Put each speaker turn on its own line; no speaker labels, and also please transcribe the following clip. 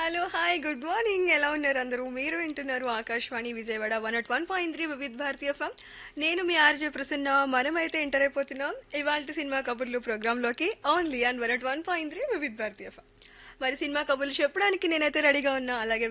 hello hi good morning ఎలా ఉన్నారు అందరూ మీరు వింటున్నారు ఆకాశవాణి విజయవాడ 101.3 వివిధ్ భారతీయ ఎఫ్ఎం నేను మీ ఆర్జే ప్రసన్న మనమైతే ఎంటర్ అయిపోతున్నాం ఇవాళ సినిమా కబుర్లు ప్రోగ్రామ్ లోకి only on 101.3 Vividh Bharatiya FM మరి సినిమా కబుర్లు చెప్పడానికి నేనైతే రెడీగా ఉన్నా అలాగే